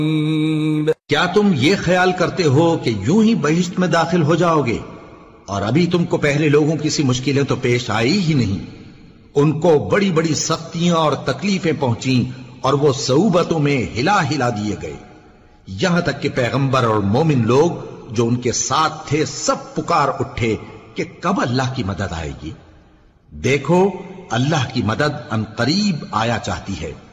क्या तुम ये ख्याल करते हो कि यूं ही बहिश्त में दाखिल हो जाओगे और अभी तुमको पहले लोगों की सी मुश्किलें तो पेश आई ही नहीं। उनको बड़ी बड़ी सख्तियां और तकलीफें पहुंची और वो सऊबतों में हिला हिला दिए गए, यहां तक कि पैगंबर और मोमिन लोग जो उनके साथ थे सब पुकार उठे कि कब अल्लाह की मदद आएगी। देखो, अल्लाह की मदद अनकरीब आया चाहती है।